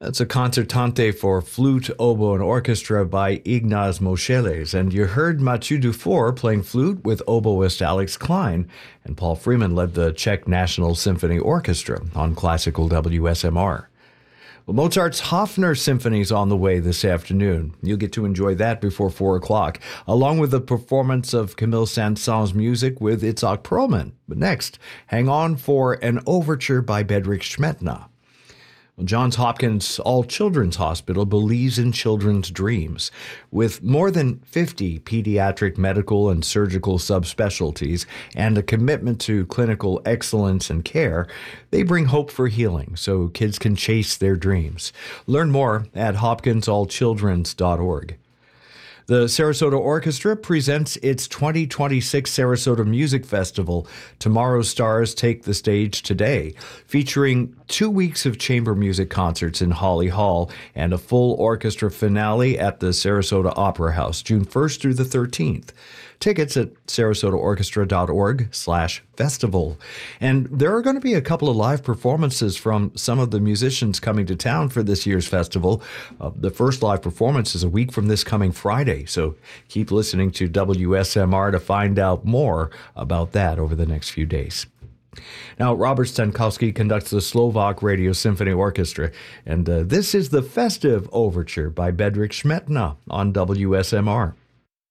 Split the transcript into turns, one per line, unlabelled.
That's a concertante for flute, oboe, and orchestra by Ignaz Moscheles. And you heard Mathieu Dufour playing flute with oboist Alex Klein. And Paul Freeman led the Czech National Symphony Orchestra on classical WSMR. Well, Mozart's Hofner Symphony is on the way this afternoon. You'll get to enjoy that before 4 o'clock, along with the performance of Camille Saint-Saëns' music with Itzhak Perlman. But next, hang on for an overture by Bedřich Šmetna. Well, Johns Hopkins All Children's Hospital believes in children's dreams. With more than 50 pediatric medical and surgical subspecialties and a commitment to clinical excellence and care, they bring hope for healing so kids can chase their dreams. Learn more at hopkinsallchildrens.org. The Sarasota Orchestra presents its 2026 Sarasota Music Festival. Tomorrow's stars take the stage today, featuring 2 weeks of chamber music concerts in Holly Hall and a full orchestra finale at the Sarasota Opera House, June 1st through the 13th. Tickets at sarasotaorchestra.org/festival. And there are going to be a couple of live performances from some of the musicians coming to town for this year's festival. The first live performance is a week from this coming Friday, so keep listening to WSMR to find out more about that over the next few days. Now, Robert Stankowski conducts the Slovak Radio Symphony Orchestra, and this is the festive overture by Bedřich Šmetna on WSMR.